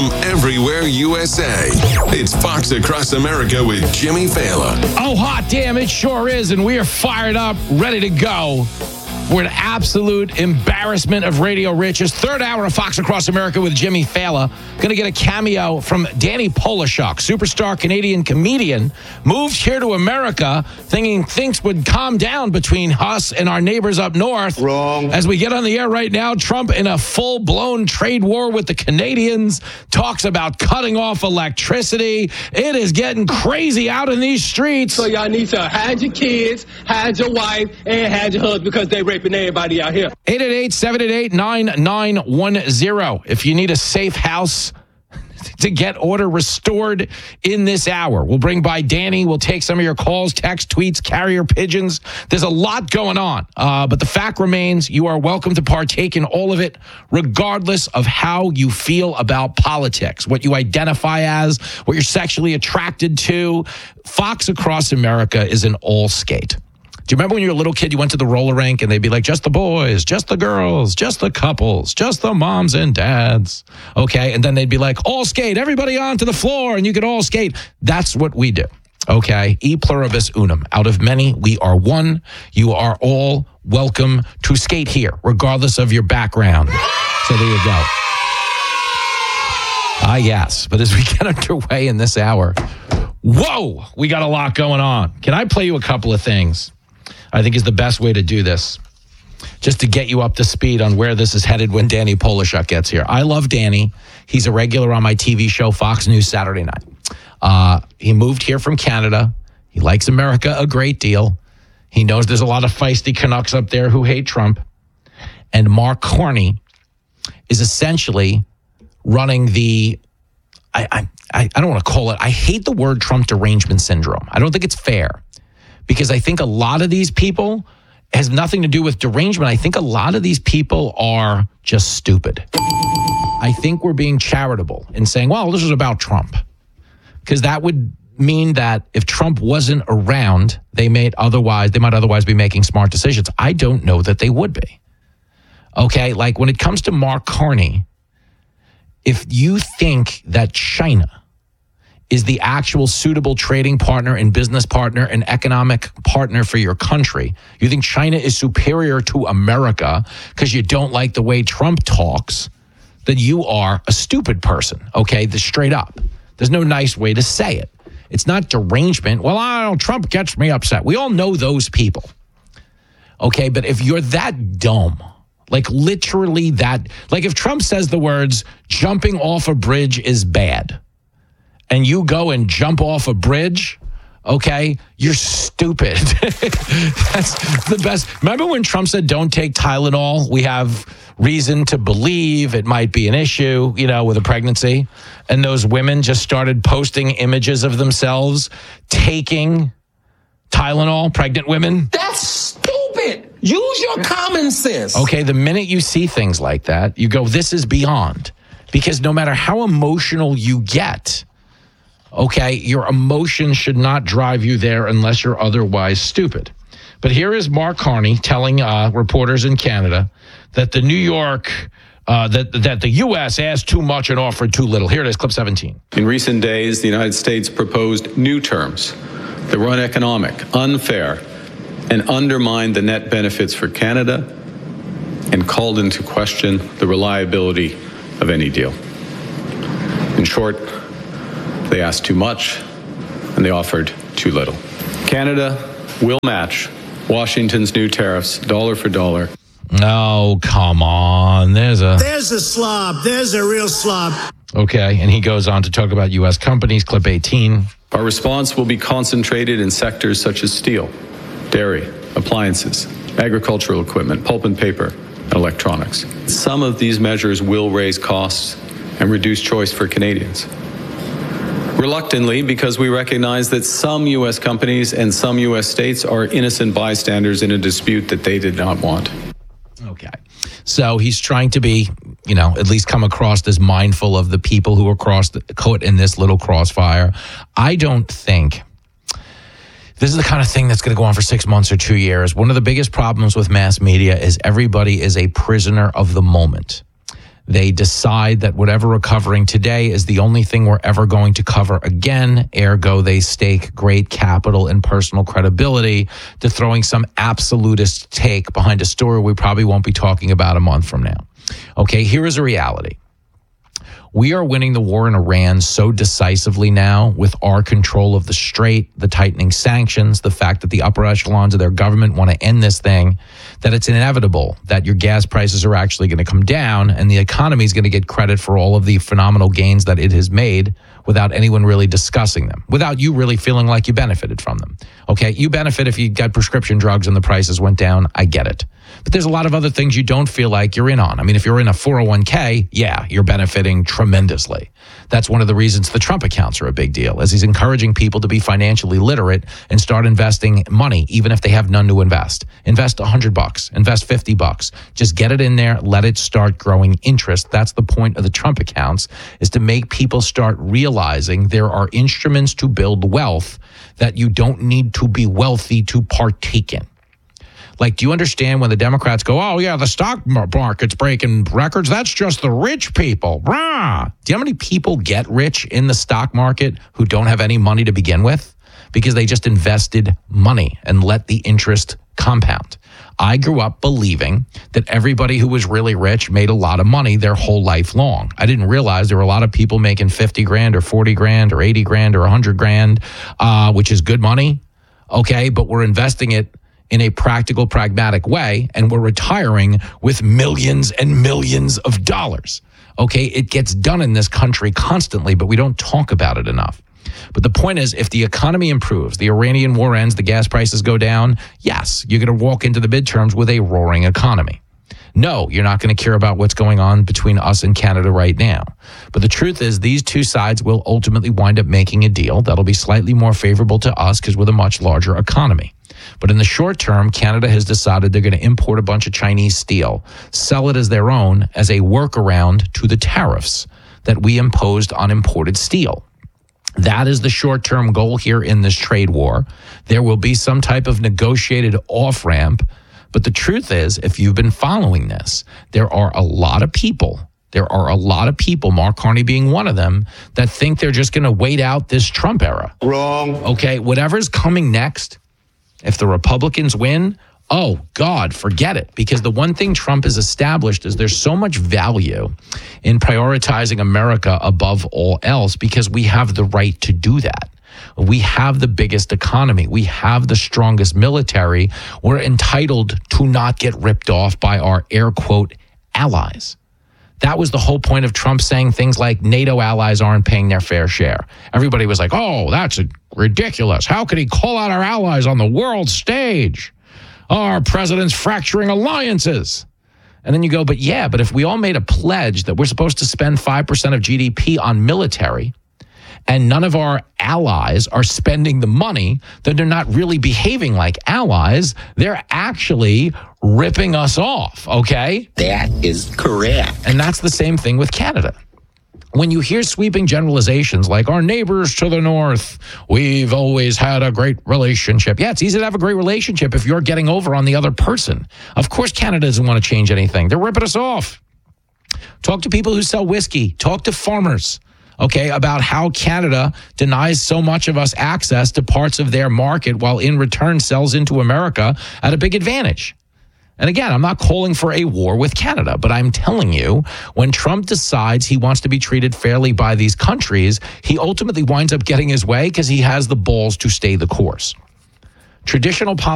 from everywhere USA. It's Fox Across America with Jimmy Fallon. Oh, hot damn, it sure is. And we are fired up, ready to go. We're an absolute embarrassment of radio riches. Third hour of Fox Across America with Jimmy Fallon. Going to get a cameo from Danny Polishuk, superstar Canadian comedian, moved here to America thinking things would calm down between us and our neighbors up north. Wrong. As we get on the air right now, Trump in a full-blown trade war with the Canadians, talks about cutting off electricity. It is getting crazy out in these streets. So y'all need to hide your kids, hide your wife, and hide your husband because they raping everybody out here. 888-788-9910. If you need a safe house to get order restored in this hour, we'll bring by Danny. We'll take some of your calls, text, tweets, carrier pigeons. There's a lot going on. But the fact remains, you are welcome to partake in all of it, regardless of how you feel about politics, what you identify as, what you're sexually attracted to. Fox Across America is an all skate. Do you remember when you were a little kid, you went to the roller rink and they'd be like, just the boys, just the girls, just the couples, just the moms and dads. Okay. And then they'd be like, all skate, everybody onto the floor and you could all skate. That's what we do. Okay. E pluribus unum. Out of many, we are one. You are all welcome to skate here, regardless of your background. So there you go. Ah, yes. But as we get underway in this hour, whoa, we got a lot going on. Can I play you a couple of things? I think is the best way to do this, just to get you up to speed on where this is headed when Danny Polishuk gets here. I love Danny. He's a regular on my TV show, Fox News Saturday Night. He moved here from Canada. He likes America a great deal. He knows there's a lot of feisty Canucks up there who hate Trump. And Mark Carney is essentially running the, I don't want to call it, I hate the word Trump derangement syndrome. I don't think it's fair. Because I think a lot of these people has nothing to do with derangement. I think a lot of these people are just stupid. I think we're being charitable in saying, well, this is about Trump. Because that would mean that if Trump wasn't around, they might otherwise be making smart decisions. I don't know that they would be. Okay, like when it comes to Mark Carney, if you think that China is the actual suitable trading partner and business partner and economic partner for your country, you think China is superior to America because you don't like the way Trump talks, then you are a stupid person, okay? Straight up. There's no nice way to say it. It's not derangement. Well, Trump gets me upset. We all know those people, okay? But if you're that dumb, like literally that, like if Trump says the words, jumping off a bridge is bad, and you go and jump off a bridge, okay, you're stupid. That's the best. Remember when Trump said, don't take Tylenol? We have reason to believe it might be an issue, with a pregnancy. And those women just started posting images of themselves taking Tylenol, pregnant women. That's stupid. Use your common sense. Okay, the minute you see things like that, you go, this is beyond. Because no matter how emotional you get, okay, your emotions should not drive you there unless you're otherwise stupid. But here is Mark Carney telling reporters in Canada that the New York, that the U.S. asked too much and offered too little. Here it is, clip 17. In recent days, the United States proposed new terms that were uneconomic, unfair, and undermined the net benefits for Canada and called into question the reliability of any deal. In short, they asked too much, and they offered too little. Canada will match Washington's new tariffs dollar for dollar. Oh, come on. There's a slob. There's a real slob. Okay, and he goes on to talk about U.S. companies, clip 18. Our response will be concentrated in sectors such as steel, dairy, appliances, agricultural equipment, pulp and paper, and electronics. Some of these measures will raise costs and reduce choice for Canadians. Reluctantly, because we recognize that some U.S. companies and some U.S. states are innocent bystanders in a dispute that they did not want. Okay. So he's trying to be, at least come across as mindful of the people who are caught in this little crossfire. I don't think this is the kind of thing that's going to go on for 6 months or 2 years. One of the biggest problems with mass media is everybody is a prisoner of the moment. They decide that whatever we're covering today is the only thing we're ever going to cover again. Ergo, they stake great capital and personal credibility to throwing some absolutist take behind a story we probably won't be talking about a month from now. Okay, here is a reality. We are winning the war in Iran so decisively now with our control of the Strait, the tightening sanctions, the fact that the upper echelons of their government want to end this thing, that it's inevitable that your gas prices are actually going to come down and the economy is going to get credit for all of the phenomenal gains that it has made without anyone really discussing them, without you really feeling like you benefited from them. Okay, you benefit if you got prescription drugs and the prices went down. I get it. But there's a lot of other things you don't feel like you're in on. I mean, if you're in a 401k, yeah, you're benefiting tremendously. That's one of the reasons the Trump accounts are a big deal, as he's encouraging people to be financially literate and start investing money, even if they have none to invest. Invest $100, invest $50. Just get it in there, let it start growing interest. That's the point of the Trump accounts, is to make people start realizing there are instruments to build wealth that you don't need to be wealthy to partake in. Like, do you understand when the Democrats go, oh, yeah, the stock market's breaking records? That's just the rich people. Rah! Do you know how many people get rich in the stock market who don't have any money to begin with? Because they just invested money and let the interest compound. I grew up believing that everybody who was really rich made a lot of money their whole life long. I didn't realize there were a lot of people making 50 grand or 40 grand or 80 grand or 100 grand, which is good money. Okay, but we're investing it in a practical, pragmatic way, and we're retiring with millions and millions of dollars. Okay, it gets done in this country constantly, but we don't talk about it enough. But the point is, if the economy improves, the Iranian war ends, the gas prices go down, yes, you're going to walk into the midterms with a roaring economy. No, you're not going to care about what's going on between us and Canada right now. But the truth is, these two sides will ultimately wind up making a deal that'll be slightly more favorable to us because we're a much larger economy. But in the short term, Canada has decided they're going to import a bunch of Chinese steel, sell it as their own as a workaround to the tariffs that we imposed on imported steel. That is the short-term goal here in this trade war. There will be some type of negotiated off-ramp. But the truth is, if you've been following this, there are a lot of people, Mark Carney being one of them, that think they're just going to wait out this Trump era. Wrong. Okay, whatever's coming next, if the Republicans win, oh, God, forget it. Because the one thing Trump has established is there's so much value in prioritizing America above all else because we have the right to do that. We have the biggest economy. We have the strongest military. We're entitled to not get ripped off by our air quote allies. That was the whole point of Trump saying things like NATO allies aren't paying their fair share. Everybody was like, oh, that's ridiculous. How could he call out our allies on the world stage? Our president's fracturing alliances. And then you go, but if we all made a pledge that we're supposed to spend 5% of GDP on military, and none of our allies are spending the money, then they're not really behaving like allies. They're actually ripping us off, okay? That is correct. And that's the same thing with Canada. When you hear sweeping generalizations like our neighbors to the north, we've always had a great relationship. Yeah, it's easy to have a great relationship if you're getting over on the other person. Of course, Canada doesn't want to change anything. They're ripping us off. Talk to people who sell whiskey. Talk to farmers. Okay, about how Canada denies so much of us access to parts of their market while in return sells into America at a big advantage. And again, I'm not calling for a war with Canada, but I'm telling you, when Trump decides he wants to be treated fairly by these countries, he ultimately winds up getting his way because he has the balls to stay the course. Traditional politics